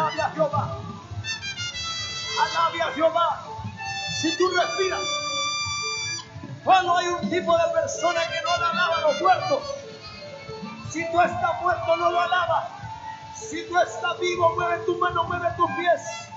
Alabe a Jehová. Alabe a Jehová. Si tú respiras, cuando hay un tipo de persona que no le alaba a los muertos. Si tú estás muerto, no lo alaba. Si tú estás vivo, mueve tus manos, mueve tus pies.